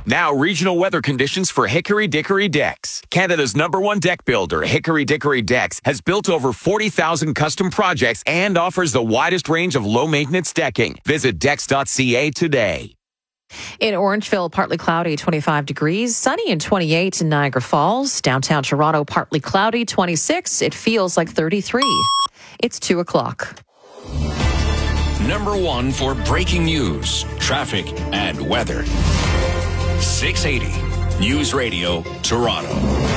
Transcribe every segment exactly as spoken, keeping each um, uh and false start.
Now, regional weather conditions for Hickory Dickory Decks. Canada's number one deck builder, Hickory Dickory Decks, has built over forty thousand custom projects and offers the widest range of low-maintenance decking. Visit decks dot c a today. In Orangeville, partly cloudy, twenty-five degrees. Sunny and twenty-eight in Niagara Falls. Downtown Toronto, partly cloudy, twenty-six. It feels like thirty-three. It's two o'clock. Number one for breaking news, traffic, and weather. six eighty News Radio, Toronto.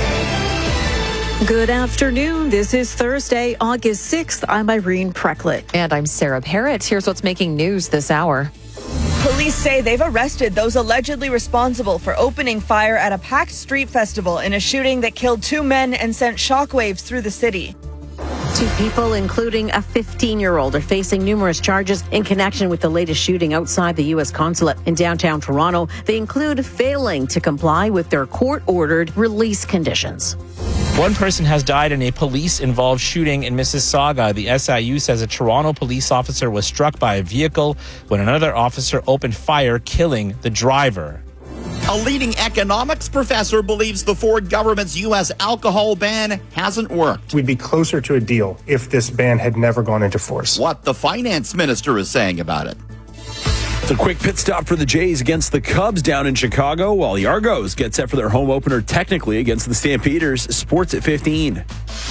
Good afternoon. This is Thursday, August sixth. I'm Irene Precklett. And I'm Sarah Parrott. Here's what's making news this hour. Police say they've arrested those allegedly responsible for opening fire at a packed street festival in a shooting that killed two men and sent shockwaves through the city. Two people, including a fifteen-year-old, are facing numerous charges in connection with the latest shooting outside the U S consulate in downtown Toronto. They include failing to comply with their court-ordered release conditions. One person has died in a police-involved shooting in Mississauga. The S I U says a Toronto police officer was struck by a vehicle when another officer opened fire, killing the driver. A leading economics professor believes the Ford government's U S alcohol ban hasn't worked. We'd be closer to a deal if this ban had never gone into force. What the finance minister is saying about it. It's a quick pit stop for the Jays against the Cubs down in Chicago, while the Argos get set for their home opener technically against the Stampeders. Sports at fifteen.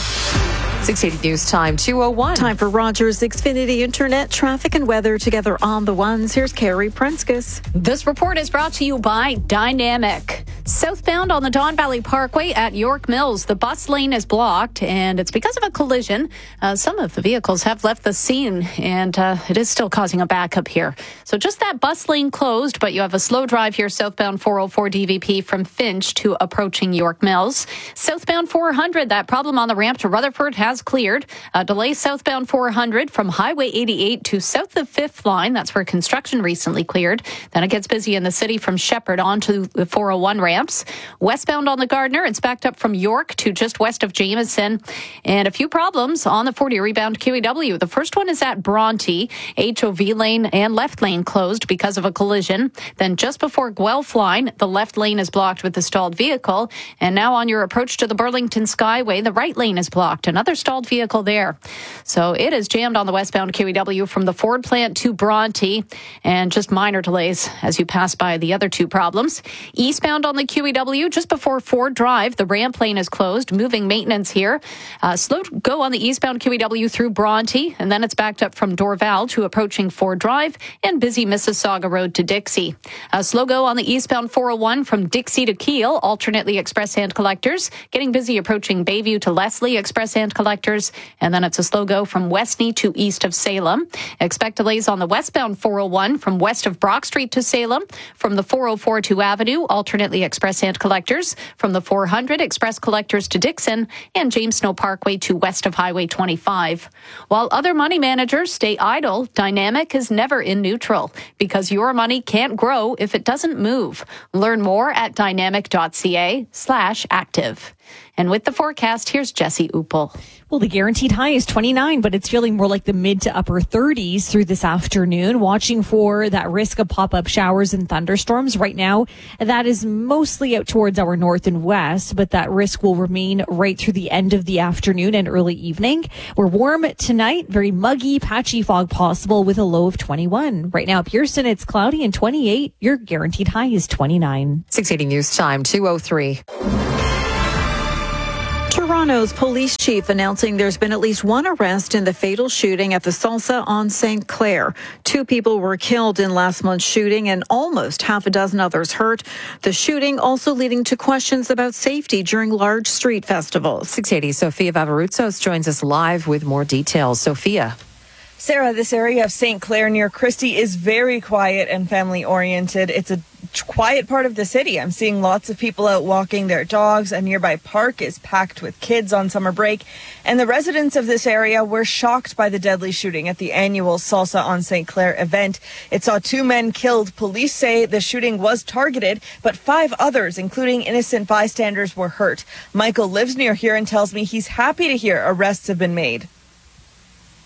six eighty News Time, two oh one. Time for Rogers Xfinity Internet, traffic and weather together on the ones. Here's Carrie Prenskus. This report is brought to you by Dynamic. Southbound on the Don Valley Parkway at York Mills, the bus lane is blocked, and it's because of a collision. Uh, some of the vehicles have left the scene, and uh, it is still causing a backup here. So just that bus lane closed, but you have a slow drive here southbound four oh four D V P from Finch to approaching York Mills. Southbound four hundred, that problem on the ramp to Rutherford has cleared. A delay southbound four hundred from Highway eighty-eight to south of fifth line. That's where construction recently cleared. Then it gets busy in the city from Shepherd onto the four oh one ramps. Westbound on the Gardner, it's backed up from York to just west of Jameson. And a few problems on the forty rebound Q E W. The first one is at Bronte. H O V lane and left lane closed because of a collision. Then just before Guelph line, the left lane is blocked with the stalled vehicle. And now on your approach to the Burlington Skyway, the right lane is blocked. Another stalled vehicle there. So it is jammed on the westbound Q E W from the Ford plant to Bronte, and just minor delays as you pass by the other two problems. Eastbound on the Q E W, just before Ford Drive, the ramp lane is closed, moving maintenance here. Uh, slow go on the eastbound Q E W through Bronte, and then it's backed up from Dorval to approaching Ford Drive and busy Mississauga Road to Dixie. Uh, slow go on the eastbound four oh one from Dixie to Kiel, alternately express hand collectors, getting busy approaching Bayview to Leslie, express hand collectors, and then it's a slow go from Westney to east of Salem. Expect delays on the westbound four oh one from west of Brock Street to Salem, from the four oh four to Avenue, alternately express hand collectors, from the four hundred express collectors to Dixon, and James Snow Parkway to west of Highway twenty-five. While other money managers stay idle, Dynamic is never in neutral, because your money can't grow if it doesn't move. Learn more at dynamic.ca slash active. And with the forecast, here's Jesse Uppel. Well, the guaranteed high is twenty-nine, but it's feeling more like the mid to upper thirties through this afternoon. Watching for that risk of pop-up showers and thunderstorms. Right now, that is mostly out towards our north and west, but that risk will remain right through the end of the afternoon and early evening. We're warm tonight, very muggy, patchy fog possible with a low of twenty-one. Right now, Pearson, it's cloudy and twenty-eight. Your guaranteed high is twenty-nine. six eighty News Time, two oh three. Toronto's police chief announcing there's been at least one arrest in the fatal shooting at the Salsa on Saint Clair. Two people were killed in last month's shooting and almost half a dozen others hurt. The shooting also leading to questions about safety during large street festivals. six eighty, Sophia Vavarutsos joins us live with more details. Sophia. Sarah, this area of Saint Clair near Christie is very quiet and family-oriented. It's a quiet part of the city. I'm seeing lots of people out walking their dogs. A nearby park is packed with kids on summer break. And the residents of this area were shocked by the deadly shooting at the annual Salsa on Saint Clair event. It saw two men killed. Police say the shooting was targeted, but five others, including innocent bystanders, were hurt. Michael lives near here and tells me he's happy to hear arrests have been made.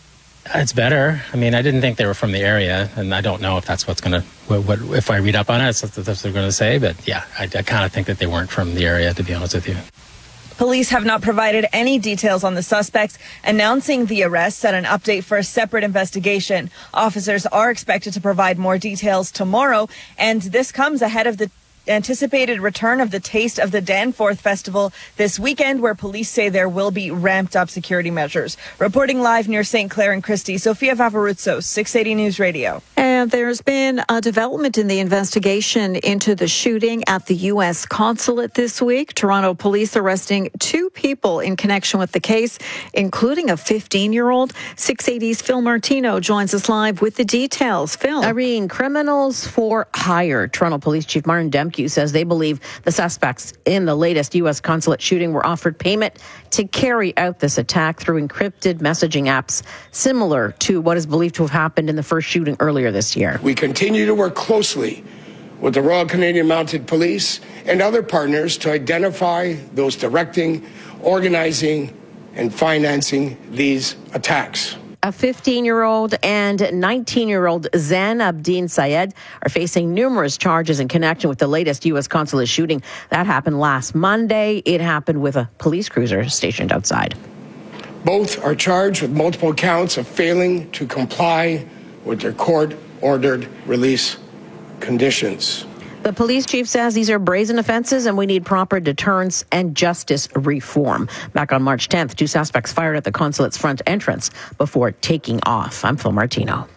It's better. I mean, I didn't think they were from the area, and I don't know if that's what's going to, what, what, if I read up on it, it's that's what they're going to say. But yeah, I, I kind of think that they weren't from the area, to be honest with you. Police have not provided any details on the suspects. Announcing the arrest set an update for a separate investigation. Officers are expected to provide more details tomorrow, and this comes ahead of the anticipated return of the Taste of the Danforth Festival this weekend, where police say there will be ramped up security measures. Reporting live near Saint Clair and Christie, Sofia Vavaruzzo, six eighty News Radio. And there's been a development in the investigation into the shooting at the U S consulate this week. Toronto police arresting two people in connection with the case, including a fifteen-year-old. six eighty's Phil Martino joins us live with the details. Phil. Irene, criminals for hire. Toronto Police Chief Martin Demke says they believe the suspects in the latest U S consulate shooting were offered payment to carry out this attack through encrypted messaging apps, similar to what is believed to have happened in the first shooting earlier this year. We continue to work closely with the Royal Canadian Mounted Police and other partners to identify those directing, organizing, and financing these attacks. A fifteen-year-old and nineteen-year-old Zan Abdin Syed are facing numerous charges in connection with the latest U S consulate shooting. That happened last Monday. It happened with a police cruiser stationed outside. Both are charged with multiple counts of failing to comply with their court-ordered release conditions. The police chief says these are brazen offenses and we need proper deterrence and justice reform. Back on March tenth, two suspects fired at the consulate's front entrance before taking off. I'm Phil Martino.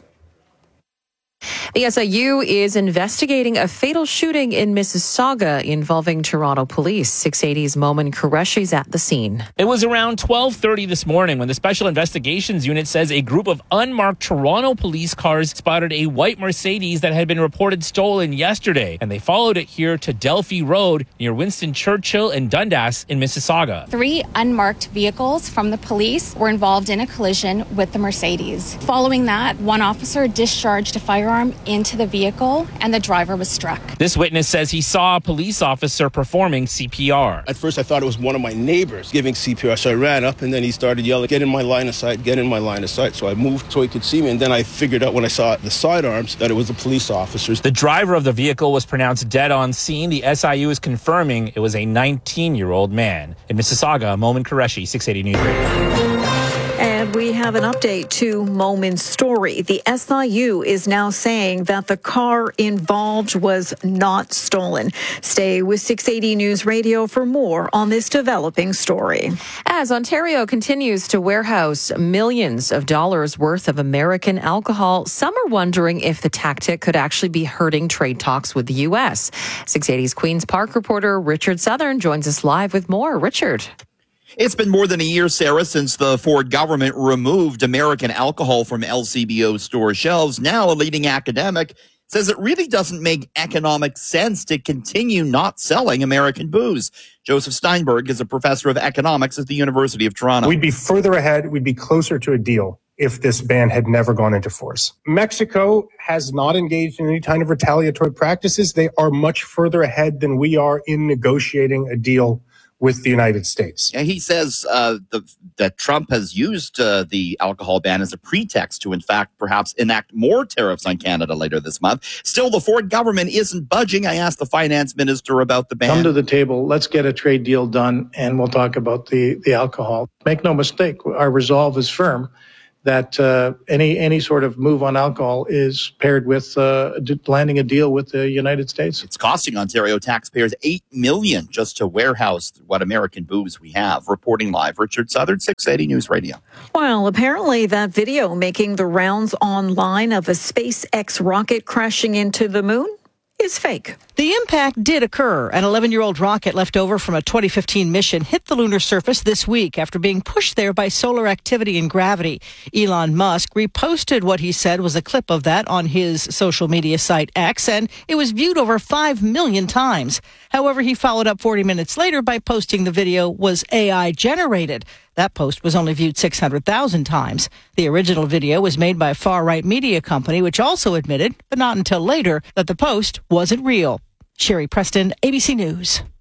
The S I U is investigating a fatal shooting in Mississauga involving Toronto police. six eighty's Momin Qureshi's at the scene. It was around twelve thirty this morning when the Special Investigations Unit says a group of unmarked Toronto police cars spotted a white Mercedes that had been reported stolen yesterday, and they followed it here to Delphi Road near Winston Churchill and Dundas in Mississauga. Three unmarked vehicles from the police were involved in a collision with the Mercedes. Following that, one officer discharged a firearm into the vehicle and the driver was struck. This witness says he saw a police officer performing C P R. At first I thought it was one of my neighbors giving C P R, so I ran up and then he started yelling, "Get in my line of sight, get in my line of sight." So I moved so he could see me, and then I figured out when I saw the sidearms that it was the police officers. The driver of the vehicle was pronounced dead on scene. The S I U is confirming it was a nineteen-year-old man. In Mississauga, Momin Qureshi, six eighty News Radio. And we have an update to Momin's story. The S I U is now saying that the car involved was not stolen. Stay with six eighty News Radio for more on this developing story. As Ontario continues to warehouse millions of dollars worth of American alcohol, some are wondering if the tactic could actually be hurting trade talks with the U S. six eighty's Queen's Park reporter Richard Southern joins us live with more. Richard. It's been more than a year, Sarah, since the Ford government removed American alcohol from L C B O store shelves. Now a leading academic says it really doesn't make economic sense to continue not selling American booze. Joseph Steinberg is a professor of economics at the University of Toronto. We'd be further ahead. We'd be closer to a deal if this ban had never gone into force. Mexico has not engaged in any kind of retaliatory practices. They are much further ahead than we are in negotiating a deal with the United States. And he says uh, the, that Trump has used uh, the alcohol ban as a pretext to, in fact, perhaps enact more tariffs on Canada later this month. Still, the Ford government isn't budging. I asked the finance minister about the ban. Come to the table. Let's get a trade deal done, and we'll talk about the, the alcohol. Make no mistake, our resolve is firm that uh, any any sort of move on alcohol is paired with uh, landing a deal with the United States. It's costing Ontario taxpayers eight million dollars just to warehouse what American booze we have. Reporting live, Richard Southern, six eighty News Radio. Well, apparently that video making the rounds online of a SpaceX rocket crashing into the moon is fake. The impact did occur. An eleven-year-old rocket left over from a twenty fifteen mission hit the lunar surface this week after being pushed there by solar activity and gravity. Elon Musk reposted what he said was a clip of that on his social media site X, and it was viewed over five million times. However, he followed up forty minutes later by posting the video was A I generated. That post was only viewed six hundred thousand times. The original video was made by a far-right media company, which also admitted, but not until later, that the post wasn't real. Sherry Preston, A B C News.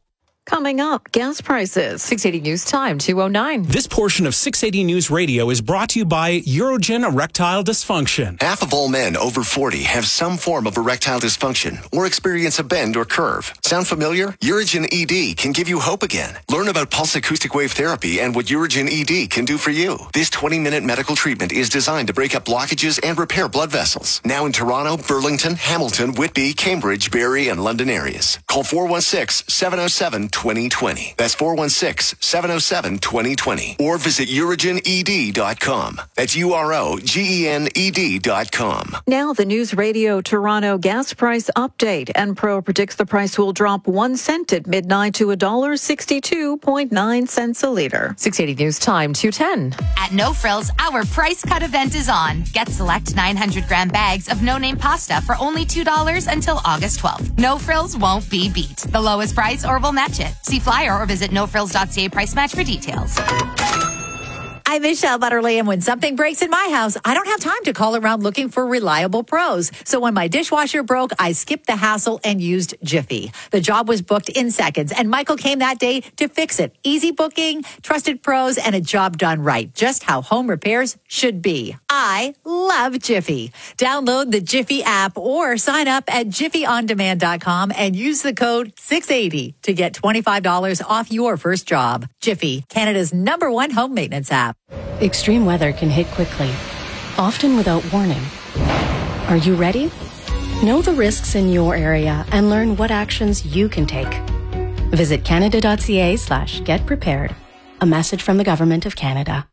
Coming up, gas prices. six eighty News Time, two oh nine. This portion of six eighty News Radio is brought to you by Urogen Erectile Dysfunction. Half of all men over forty have some form of erectile dysfunction or experience a bend or curve. Sound familiar? Urogen E D can give you hope again. Learn about pulse acoustic wave therapy and what Urogen E D can do for you. This twenty-minute medical treatment is designed to break up blockages and repair blood vessels. Now in Toronto, Burlington, Hamilton, Whitby, Cambridge, Barrie, and London areas. Call four one six, seven oh seven, two oh two oh. That's four one six, seven oh seven, two oh two oh. Or visit urogen e d dot com. That's U R O G E N E D dot com. Now the News Radio Toronto gas price update. Enpro predicts the price will drop one cent at midnight to one dollar sixty-two point nine cents a litre. six eighty News Time, two ten. At No Frills, our price cut event is on. Get select nine hundred gram bags of no-name pasta for only two dollars until August twelfth. No Frills won't be beat. The lowest price or we'll match it. See flyer or visit no frills dot c a price match for details. I'm Michelle Butterly, and when something breaks in my house, I don't have time to call around looking for reliable pros. So when my dishwasher broke, I skipped the hassle and used Jiffy. The job was booked in seconds, and Michael came that day to fix it. Easy booking, trusted pros, and a job done right. Just how home repairs should be. I love Jiffy. Download the Jiffy app or sign up at jiffy on demand dot com and use the code six eighty to get twenty-five dollars off your first job. Jiffy, Canada's number one home maintenance app. Extreme weather can hit quickly, often without warning. Are you ready? Know the risks in your area and learn what actions you can take. Visit canada dot c a slash get prepared. A message from the Government of Canada.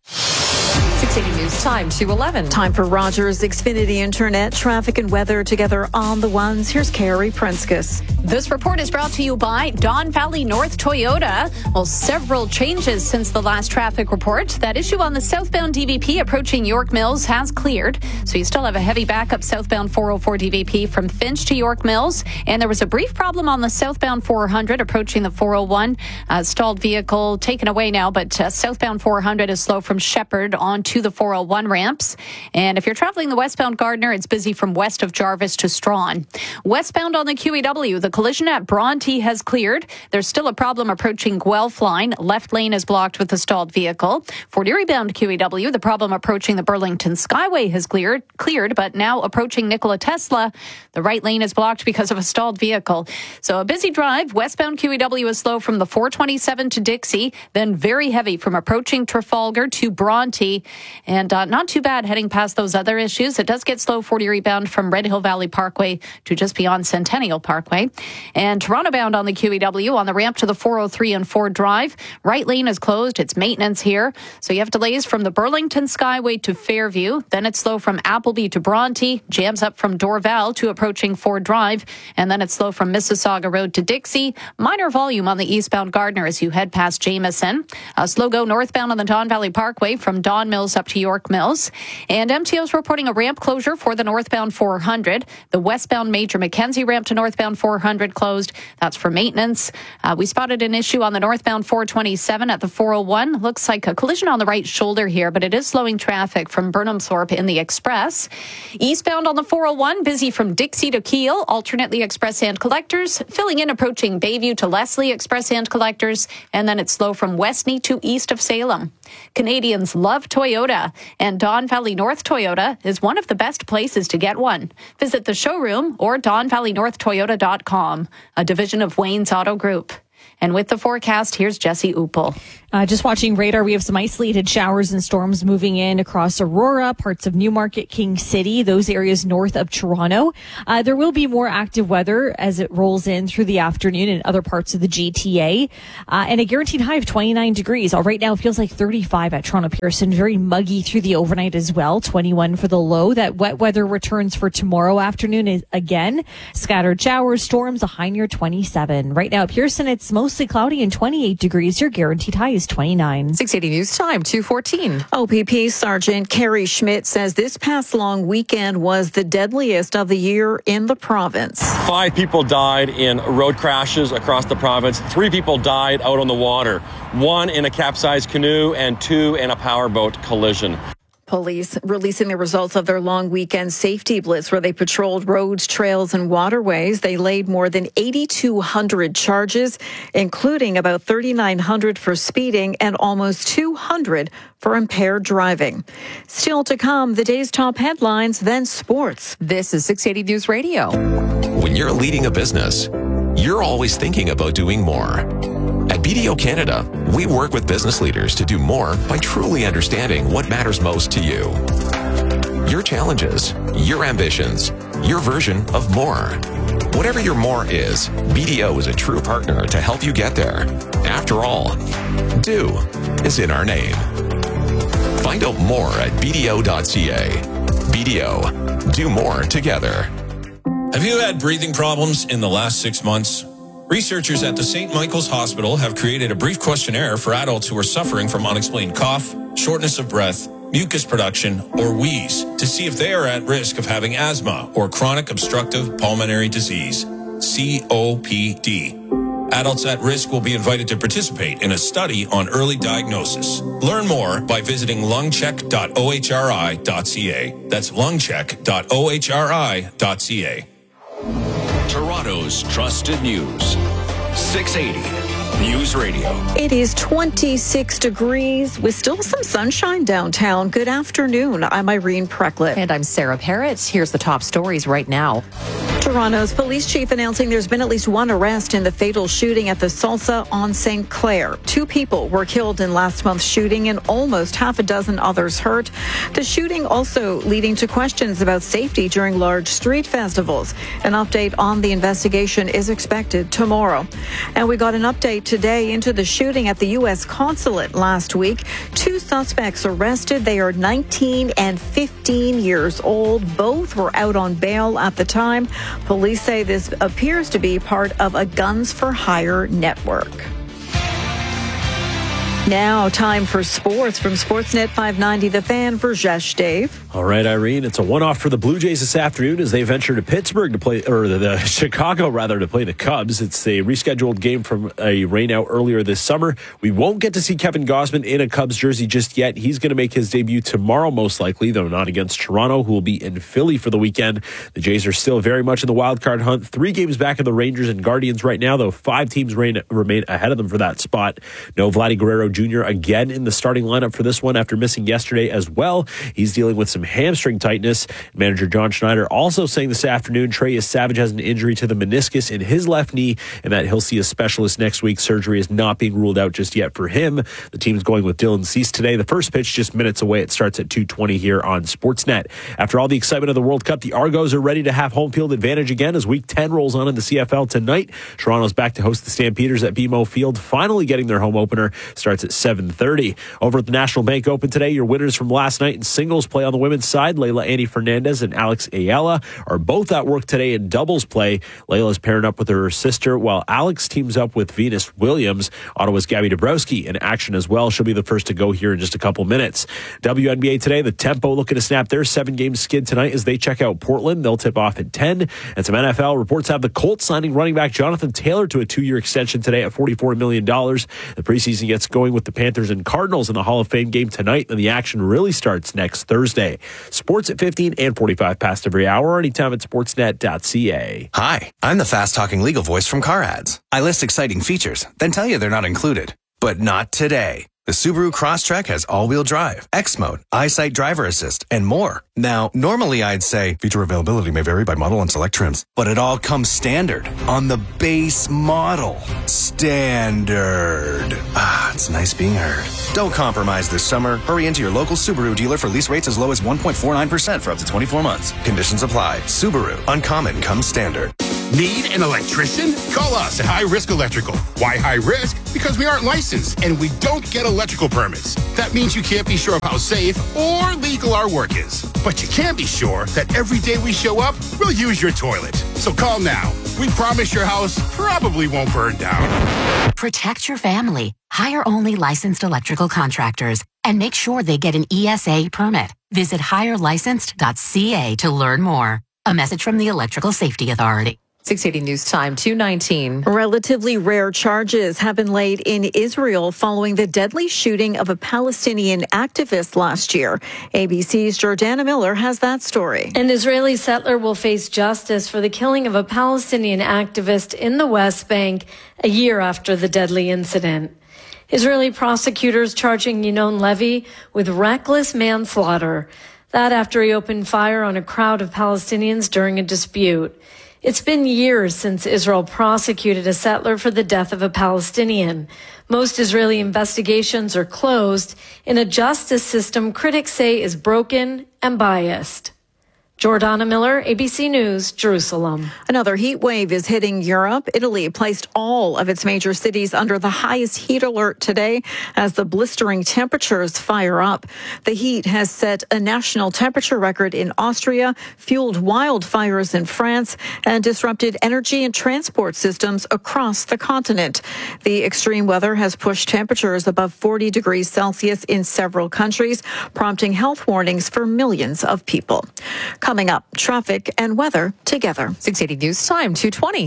six eighty News Time, two eleven. Time for Rogers Xfinity Internet, traffic and weather together on the ones. Here's Carrie Prenskus. This report is brought to you by Don Valley North Toyota. Well, several changes since the last traffic report. That issue on the southbound D V P approaching York Mills has cleared. So you still have a heavy backup southbound four oh four D V P from Finch to York Mills. And there was a brief problem on the southbound four hundred approaching the four oh one. Uh, stalled vehicle taken away now, but uh, southbound four hundred is slow from Shepherd on to the four oh one ramps. And if you're traveling the westbound Gardner, it's busy from west of Jarvis to Strawn. Westbound on the Q E W, the collision at Bronte has cleared. There's still a problem approaching Guelph line. Left lane is blocked with a stalled vehicle. For Erie bound Q E W, the problem approaching the Burlington Skyway has cleared, cleared, but now approaching Nikola Tesla, the right lane is blocked because of a stalled vehicle. So a busy drive. Westbound Q E W is slow from the four twenty-seven to Dixie, then very heavy from approaching Trafalgar to Bronte. And uh, not too bad heading past those other issues. It does get slow for Erie bound from Red Hill Valley Parkway to just beyond Centennial Parkway. And Toronto bound on the Q E W on the ramp to the four oh three and Ford Drive. Right lane is closed. It's maintenance here. So you have delays from the Burlington Skyway to Fairview. Then it's slow from Appleby to Bronte. Jams up from Dorval to approaching Ford Drive. And then it's slow from Mississauga Road to Dixie. Minor volume on the eastbound Gardner as you head past Jameson. A slow go northbound on the Don Valley Parkway from Don Mills up to York Mills. And M T O's reporting a ramp closure for the northbound four hundred. The westbound Major Mackenzie ramp to northbound four hundred closed. That's for maintenance. Uh, we spotted an issue on the northbound four twenty-seven at the four oh one. Looks like a collision on the right shoulder here, but it is slowing traffic from Burnhamthorpe in the Express. Eastbound on the four oh one, busy from Dixie to Kiel, alternately Express and Collectors. Filling in approaching Bayview to Leslie, Express and Collectors. And then it's slow from Westney to east of Salem. Canadians love Toyota, and Don Valley North Toyota is one of the best places to get one. Visit the showroom or don valley north toyota dot com, a division of Wayne's Auto Group. And with the forecast, here's Jesse Upel. Uh, just watching radar, we have some isolated showers and storms moving in across Aurora, parts of Newmarket, King City, those areas north of Toronto. Uh, there will be more active weather as it rolls in through the afternoon in other parts of the G T A. Uh, and a guaranteed high of twenty-nine degrees. All right now, it feels like thirty-five at Toronto Pearson. Very muggy through the overnight as well. twenty-one for the low. That wet weather returns for tomorrow afternoon is again. Scattered showers, storms, a high near twenty-seven. Right now at Pearson, it's mostly cloudy and twenty-eight degrees. Your guaranteed high is twenty-nine. six eighty News Time, two fourteen. O P P Sergeant Carrie Schmidt says this past long weekend was the deadliest of the year in the province. Five people died in road crashes across the province. Three people died out on the water. One in a capsized canoe and two in a powerboat collision. Police releasing the results of their long weekend safety blitz where they patrolled roads, trails, and waterways. They laid more than eighty-two hundred charges, including about thirty-nine hundred for speeding and almost two hundred for impaired driving. Still to come, the day's top headlines, then sports. This is six eighty News Radio. When you're leading a business, you're always thinking about doing more. At B D O Canada, we work with business leaders to do more by truly understanding what matters most to you. Your challenges, your ambitions, your version of more. Whatever your more is, B D O is a true partner to help you get there. After all, do is in our name. Find out more at b d o dot c a. B D O, do more together. Have you had breathing problems in the last six months? Researchers at the Saint Michael's Hospital have created a brief questionnaire for adults who are suffering from unexplained cough, shortness of breath, mucus production, or wheeze to see if they are at risk of having asthma or chronic obstructive pulmonary disease, C O P D. Adults at risk will be invited to participate in a study on early diagnosis. Learn more by visiting lungcheck dot o h r i dot c a. That's lungcheck dot o h r i dot c a. Toronto's trusted news. six eighty News Radio. It is twenty-six degrees with still some sunshine downtown. Good afternoon. I'm Irene Precklett. And I'm Sarah Parrott. Here's the top stories right now. Toronto's police chief announcing there's been at least one arrest in the fatal shooting at the Salsa on Saint Clair. Two people were killed in last month's shooting and almost half a dozen others hurt. The shooting also leading to questions about safety during large street festivals. An update on the investigation is expected tomorrow. And we got an update today into the shooting at the U S consulate last week. Two suspects arrested. They are nineteen and fifteen years old. Both were out on bail at the time. Police say this appears to be part of a guns for hire network. Now, time for sports from Sportsnet five ninety The Fan for Jesh Dave. All right, Irene, it's a one-off for the Blue Jays this afternoon as they venture to Pittsburgh to play, or the, the Chicago rather, to play the Cubs. It's a rescheduled game from a rainout earlier this summer. We won't get to see Kevin Gausman in a Cubs jersey just yet. He's going to make his debut tomorrow, most likely, though not against Toronto, who will be in Philly for the weekend. The Jays are still very much in the wild card hunt. Three games back of the Rangers and Guardians right now, though five teams reign, remain ahead of them for that spot. No Vladdy Guerrero Junior again in the starting lineup for this one after missing yesterday as well. He's dealing with some hamstring tightness. Manager John Schneider also saying this afternoon Trey Savage has an injury to the meniscus in his left knee and that he'll see a specialist next week. Surgery is not being ruled out just yet for him. The team's going with Dylan Cease today. The first pitch just minutes away. It starts at two twenty here on Sportsnet. After all the excitement of the World Cup, the Argos are ready to have home field advantage again as week ten rolls on in the C F L tonight. Toronto's back to host the Stampeders at B M O Field, finally getting their home opener. Starts at seven thirty. Over at the National Bank Open today, your winners from last night in singles play on the women's side, Layla Annie Fernandez and Alex Ayala, are both at work today in doubles play. Layla's pairing up with her sister, while Alex teams up with Venus Williams. Ottawa's Gabby Dabrowski in action as well. She'll be the first to go here in just a couple minutes. W N B A today, the Tempo looking to snap their seven-game skid tonight as they check out Portland. They'll tip off at ten. And some N F L reports have the Colts signing running back Jonathan Taylor to a two-year extension today at forty-four million dollars. The preseason gets going with the Panthers and Cardinals in the Hall of Fame game tonight, and the action really starts next Thursday. Sports at fifteen and forty-five past every hour, anytime at sportsnet dot c a. Hi, I'm the fast-talking legal voice from Car Ads. I list exciting features, then tell you they're not included. But not today. The Subaru Crosstrek has all-wheel drive, X-Mode, EyeSight Driver Assist, and more. Now, normally I'd say feature availability may vary by model and select trims, but it all comes standard on the base model. Standard. Ah, it's nice being heard. Don't compromise this summer. Hurry into your local Subaru dealer for lease rates as low as one point four nine percent for up to twenty-four months. Conditions apply. Subaru. Uncommon comes standard. Need an electrician? Call us at High Risk Electrical. Why high risk? Because we aren't licensed and we don't get electrical permits. That means you can't be sure of how safe or legal our work is. But you can be sure that every day we show up, we'll use your toilet. So call now. We promise your house probably won't burn down. Protect your family. Hire only licensed electrical contractors and make sure they get an E S A permit. Visit hire licensed dot c a to learn more. A message from the Electrical Safety Authority. six eighty News Time, two nineteen. Relatively rare charges have been laid in Israel following the deadly shooting of a Palestinian activist last year. A B C's Jordana Miller has that story. An Israeli settler will face justice for the killing of a Palestinian activist in the West Bank a year after the deadly incident. Israeli prosecutors charging Yinon Levy with reckless manslaughter. That after he opened fire on a crowd of Palestinians during a dispute. It's been years since Israel prosecuted a settler for the death of a Palestinian. Most Israeli investigations are closed in a justice system critics say is broken and biased. Jordana Miller, A B C News, Jerusalem. Another heat wave is hitting Europe. Italy placed all of its major cities under the highest heat alert today as the blistering temperatures fire up. The heat has set a national temperature record in Austria, fueled wildfires in France, and disrupted energy and transport systems across the continent. The extreme weather has pushed temperatures above forty degrees Celsius in several countries, prompting health warnings for millions of people. Coming up, traffic and weather together. six eighty News Time, two twenty.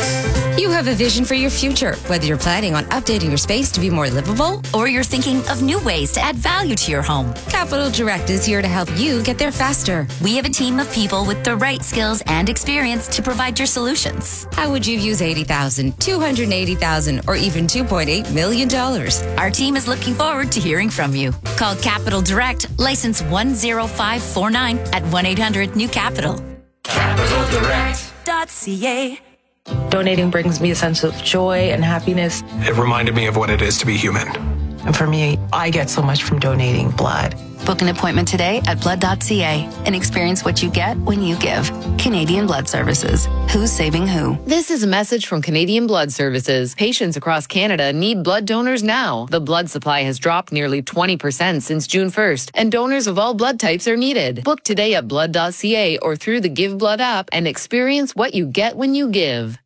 You have a vision for your future, whether you're planning on updating your space to be more livable or you're thinking of new ways to add value to your home. Capital Direct is here to help you get there faster. We have a team of people with the right skills and experience to provide your solutions. How would you use eighty thousand dollars, two hundred eighty thousand dollars, or even two point eight million dollars? Our team is looking forward to hearing from you. Call Capital Direct, license one zero five four nine at one eight hundred new capital. capital direct dot c a. Donating brings me a sense of joy and happiness. It reminded me of what it is to be human. And for me, I get so much from donating blood. Book an appointment today at blood dot c a and experience what you get when you give. Canadian Blood Services. Who's saving who? This is a message from Canadian Blood Services. Patients across Canada need blood donors now. The blood supply has dropped nearly twenty percent since June first, and donors of all blood types are needed. Book today at blood dot c a or through the Give Blood app and experience what you get when you give.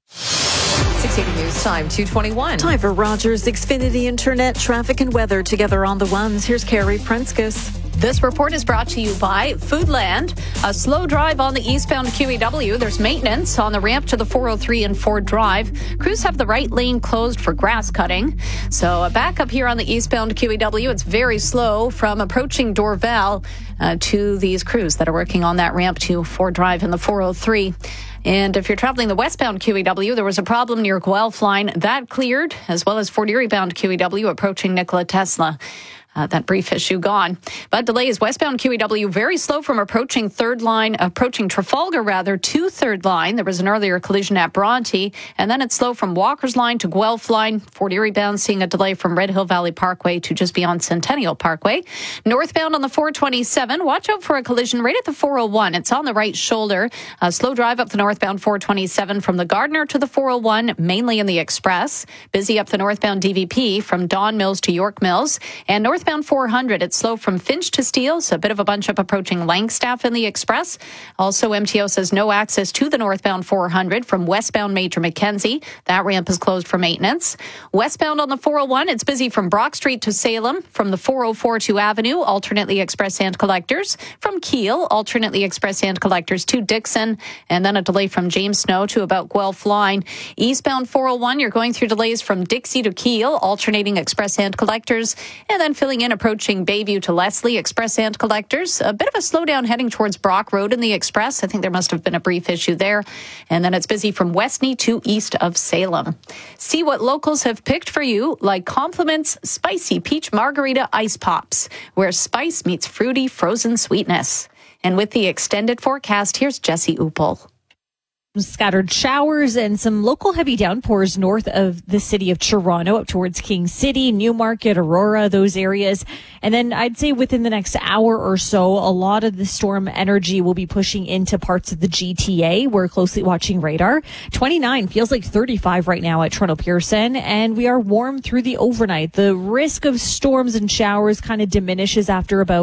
six eighty News Time, two twenty-one. Time for Rogers Xfinity Internet, traffic and weather together on the ones. Here's Carrie Prenskus. This report is brought to you by Foodland. A slow drive on the eastbound Q E W. There's maintenance on the ramp to the four oh three and Ford Drive. Crews have the right lane closed for grass cutting. So uh, back up here on the eastbound Q E W, it's very slow from approaching Dorval uh, to these crews that are working on that ramp to Ford Drive and the four oh three. And if you're traveling the westbound Q E W, there was a problem near Guelph line. That cleared, as well as Fort Erie bound Q E W approaching Nikola Tesla. Uh, that brief issue gone. But delays westbound Q E W very slow from approaching third line, approaching Trafalgar rather, to third line. There was an earlier collision at Bronte. And then it's slow from Walker's line to Guelph line. Fort Erie bound seeing a delay from Red Hill Valley Parkway to just beyond Centennial Parkway. Northbound on the four twenty-seven, watch out for a collision right at the four oh one. It's on the right shoulder. A slow drive up the northbound four twenty-seven from the Gardner to the four oh one, mainly in the Express. Busy up the northbound D V P from Don Mills to York Mills. And northbound four hundred, it's slow from Finch to Steele, so a bit of a bunch up approaching Langstaff in the Express. Also, M T O says no access to the northbound four hundred from westbound Major Mackenzie. That ramp is closed for maintenance. Westbound on the four oh one, it's busy from Brock Street to Salem, from the four oh four to Avenue, alternately express and collectors, from Kiel, alternately express and collectors to Dixon, and then a delay from James Snow to about Guelph line. Eastbound four oh one, you're going through delays from Dixie to Kiel, alternating express and collectors, and then filling in approaching Bayview to Leslie, express and collectors. A bit of a slowdown heading towards Brock Road in the Express. I think there must have been a brief issue there. And then it's busy from Westney to east of Salem. See what locals have picked for you, like Compliments Spicy Peach Margarita Ice Pops, where spice meets fruity frozen sweetness. And with the extended forecast, here's Jesse Uppel. Scattered showers and some local heavy downpours north of the city of Toronto up towards King City, Newmarket, Aurora, those areas. And then I'd say within the next hour or so, a lot of the storm energy will be pushing into parts of the G T A. We're closely watching radar. twenty-nine feels like thirty-five right now at Toronto Pearson, and we are warm through the overnight. The risk of storms and showers kind of diminishes after about